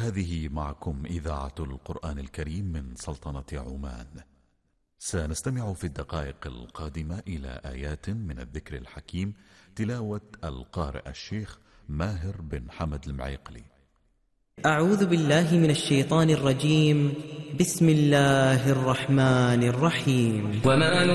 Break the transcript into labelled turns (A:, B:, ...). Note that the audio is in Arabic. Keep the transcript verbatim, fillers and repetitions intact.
A: هذه معكم إذاعة القرآن الكريم من سلطنة عمان. سنستمع في الدقائق القادمة إلى آيات من الذكر الحكيم، تلاوة القارئ الشيخ ماهر بن حمد المعيقلي.
B: أعوذ بالله من الشيطان الرجيم. بسم الله الرحمن الرحيم. وما